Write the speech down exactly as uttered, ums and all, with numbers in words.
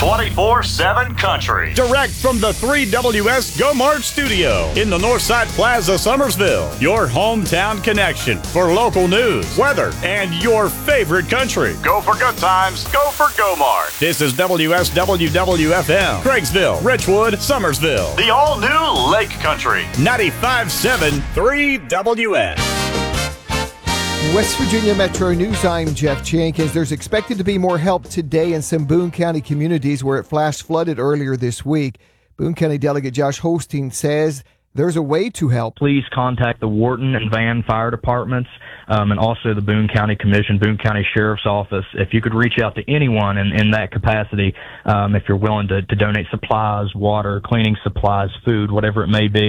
twenty-four seven Country. Direct from the three W S Go Mart studio in the Northside Plaza, Summersville. Your hometown connection for local news, weather, and your favorite country. Go for good times. Go for Go Mart. This is W S W W F M, Craigsville, Richwood, Summersville. The all-new Lake Country. ninety-five point seven three W S. West Virginia Metro News, I'm Jeff Jenkins. There's expected to be more help today in some Boone County communities where it flash flooded earlier this week. Boone County Delegate Josh Holstein says there's a way to help. Please contact the Wharton and Van fire departments um, and also the Boone County Commission, Boone County Sheriff's Office. If you could reach out to anyone in, in that capacity, um, if you're willing to, to donate supplies, water, cleaning supplies, food, whatever it may be.